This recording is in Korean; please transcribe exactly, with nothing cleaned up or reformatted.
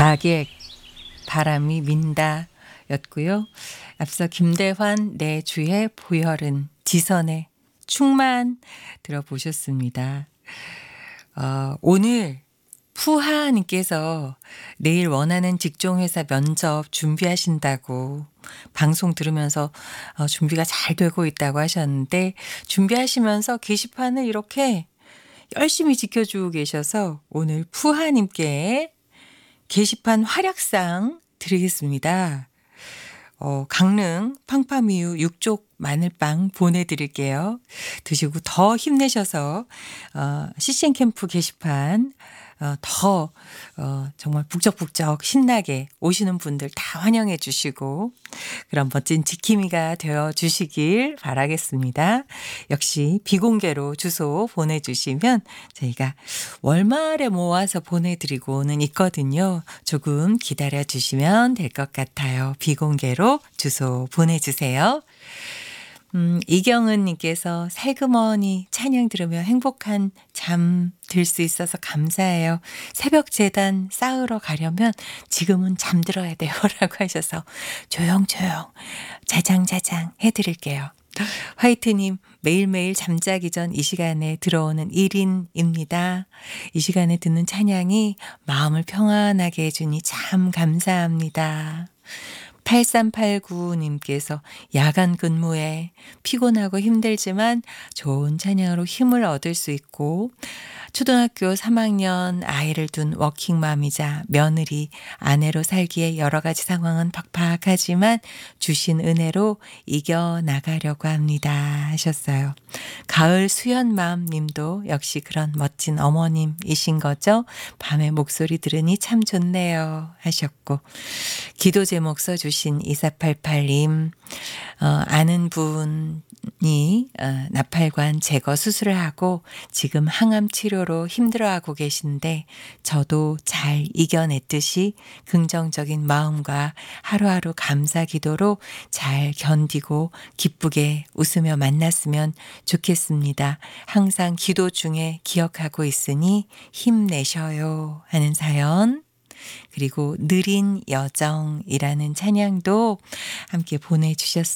가객 바람이 민다 였고요. 앞서 김대환 내 주의 보혈은 지선의 충만 들어보셨습니다. 어, 오늘 푸하님께서 내일 원하는 직종회사 면접 준비하신다고 방송 들으면서 어, 준비가 잘 되고 있다고 하셨는데, 준비하시면서 게시판을 이렇게 열심히 지켜주고 계셔서 오늘 푸하님께 게시판 활약상 드리겠습니다. 어, 강릉 팡파미유 육족 마늘빵 보내드릴게요. 드시고 더 힘내셔서 어, 씨씨엔 캠프 게시판 어, 더 어, 정말 북적북적 신나게 오시는 분들 다 환영해 주시고 그런 멋진 지킴이가 되어 주시길 바라겠습니다. 역시 비공개로 주소 보내주시면 저희가 월말에 모아서 보내드리고는 있거든요. 조금 기다려 주시면 될 것 같아요. 비공개로 주소 보내주세요. 음, 이경은 님께서 살그머니 찬양 들으며 행복한 잠 들 수 있어서 감사해요. 새벽 재단 쌓으러 가려면 지금은 잠들어야 돼요. 라고 하셔서 조용조용 자장자장 해드릴게요. 화이트님, 매일매일 잠자기 전 이 시간에 들어오는 일 인입니다. 이 시간에 듣는 찬양이 마음을 평안하게 해주니 참 감사합니다. 팔삼팔구 님께서 야간 근무에 피곤하고 힘들지만 좋은 찬양으로 힘을 얻을 수 있고, 초등학교 삼 학년 아이를 둔 워킹맘이자 며느리, 아내로 살기에 여러 가지 상황은 팍팍하지만 주신 은혜로 이겨나가려고 합니다 하셨어요. 가을 수연맘 님도 역시 그런 멋진 어머님이신 거죠. 밤에 목소리 들으니 참 좋네요 하셨고, 기도 제목 써주신 이사팔팔 님, 어, 아는 분이 어, 나팔관 제거 수술을 하고 지금 항암 치료로 힘들어하고 계신데 저도 잘 이겨냈듯이 긍정적인 마음과 하루하루 감사 기도로 잘 견디고 기쁘게 웃으며 만났으면 좋겠습니다. 항상 기도 중에 기억하고 있으니 힘내셔요 하는 사연, 그리고 느린 여정이라는 찬양도 함께 보내주셨습니다.